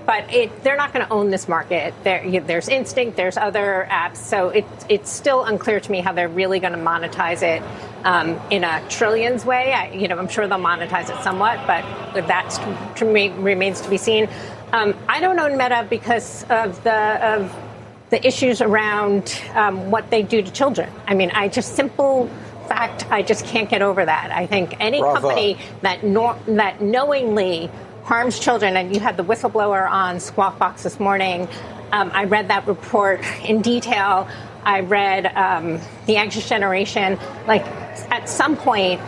but they're not going to own this market. There's Instinct, there's other apps, so it's still unclear to me how they're really going to monetize it in a trillions way. I'm sure they'll monetize it somewhat, but that remains to be seen. I don't own Meta because of the issues around what they do to children. I mean, I just can't get over that. I think any company that knowingly harms children, and you had the whistleblower on Squawk Box this morning. I read that report in detail. I read The Anxious Generation. Like, at some point,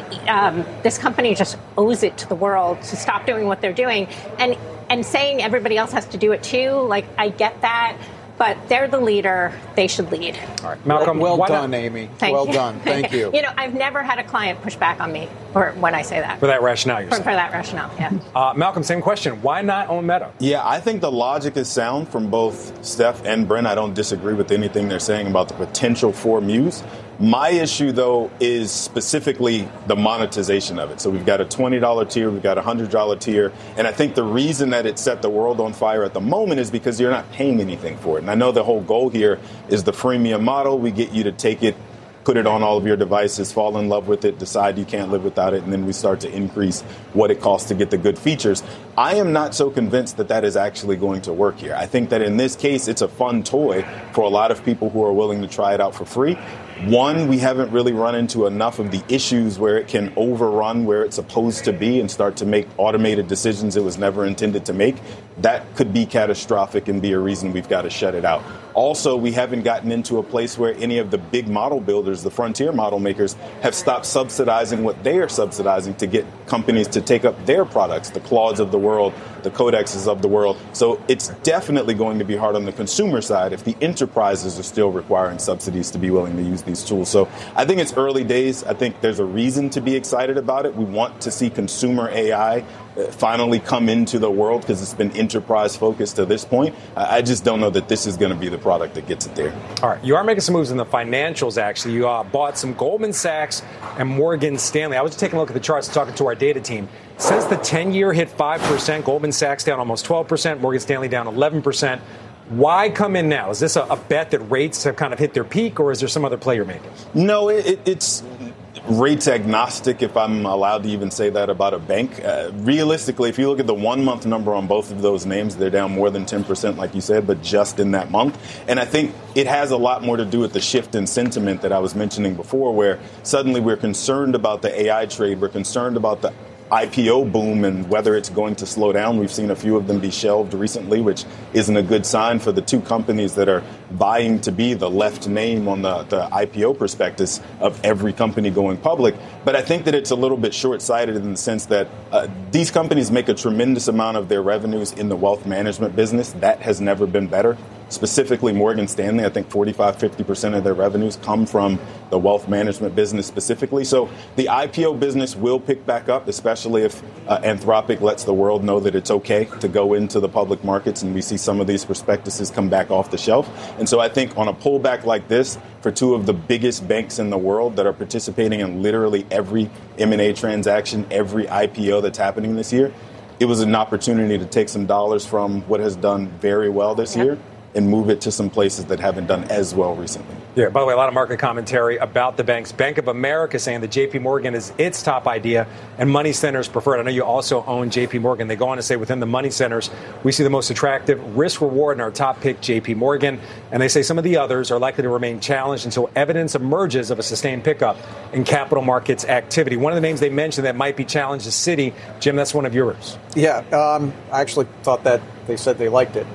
this company just owes it to the world to stop doing what they're doing. And saying everybody else has to do it too, like, I get that. But they're the leader. They should lead. All right, Malcolm. Well done, Amy. Well done. Thank you. I've never had a client push back on me when I say that. For that rationale, you're saying. For that rationale, yeah. Malcolm, same question. Why not own Meta? Yeah, I think the logic is sound from both Steph and Brent. I don't disagree with anything they're saying about the potential for Muse. My issue, though, is specifically the monetization of it. So we've got a $20 tier, we've got a $100 tier, and I think the reason that it set the world on fire at the moment is because you're not paying anything for it. And I know the whole goal here is the freemium model. We get you to take it, put it on all of your devices, fall in love with it, decide you can't live without it, and then we start to increase what it costs to get the good features. I am not so convinced that that is actually going to work here. I think that in this case, it's a fun toy for a lot of people who are willing to try it out for free. One, we haven't really run into enough of the issues where it can overrun where it's supposed to be and start to make automated decisions it was never intended to make. That could be catastrophic and be a reason we've got to shut it out. Also, we haven't gotten into a place where any of the big model builders, the frontier model makers, have stopped subsidizing what they are subsidizing to get companies to take up their products, the Claudes of the world, the Codexes of the world. So it's definitely going to be hard on the consumer side if the enterprises are still requiring subsidies to be willing to use these tools. So I think it's early days. I think there's a reason to be excited about it. We want to see consumer AI finally come into the world because it's been enterprise focused to this point. I just don't know that this is going to be the product that gets it there. All right. You are making some moves in the financials, actually. You bought some Goldman Sachs and Morgan Stanley. I was just taking a look at the charts and talking to our data team. Since the 10-year hit 5%, Goldman Sachs down almost 12%, Morgan Stanley down 11%. Why come in now? Is this a bet that rates have kind of hit their peak, or is there some other play you're making? No, it's rates agnostic, if I'm allowed to even say that about a bank. Realistically, if you look at the 1 month number on both of those names, they're down more than 10%, like you said, but just in that month. And I think it has a lot more to do with the shift in sentiment that I was mentioning before, where suddenly we're concerned about the AI trade. We're concerned about the IPO boom and whether it's going to slow down. We've seen a few of them be shelved recently, which isn't a good sign for the two companies that are vying to be the left name on the IPO prospectus of every company going public. But I think that it's a little bit short-sighted in the sense that these companies make a tremendous amount of their revenues in the wealth management business. That has never been better. Specifically, Morgan Stanley, I think 45-50% of their revenues come from the wealth management business specifically. So the IPO business will pick back up, especially if Anthropic lets the world know that it's okay to go into the public markets and we see some of these prospectuses come back off the shelf. And so I think on a pullback like this, for two of the biggest banks in the world that are participating in literally every M&A transaction, every IPO that's happening this year, it was an opportunity to take some dollars from what has done very well this year and move it to some places that haven't done as well recently. Yeah, by the way, a lot of market commentary about the banks. Bank of America saying that JP Morgan is its top idea and money centers preferred. I know you also own JP Morgan. They go on to say within the money centers, we see the most attractive risk reward in our top pick, JP Morgan. And they say some of the others are likely to remain challenged until evidence emerges of a sustained pickup in capital markets activity. One of the names they mentioned that might be challenged is Citi. Jim, that's one of yours. Yeah, I actually thought that they said they liked it.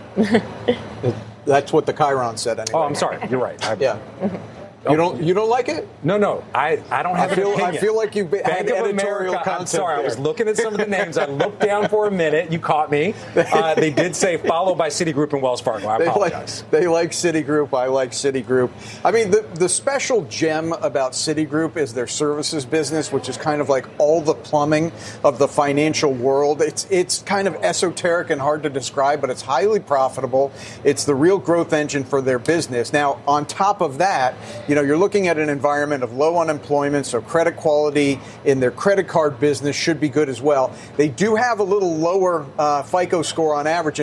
That's what the Chiron said anyway. Oh, I'm sorry. You're right. Yeah. You don't like it? No. I don't have an opinion. I feel like you had editorial concept. I'm sorry. There. I was looking at some of the names. I looked down for a minute. You caught me. They did say followed by Citigroup and Wells Fargo. I apologize. They like Citigroup. I like Citigroup. I mean, the special gem about Citigroup is their services business, which is kind of like all the plumbing of the financial world. It's kind of esoteric and hard to describe, but it's highly profitable. It's the real growth engine for their business. Now, on top of that, you're looking at an environment of low unemployment, so credit quality in their credit card business should be good as well. They do have a little lower FICO score on average.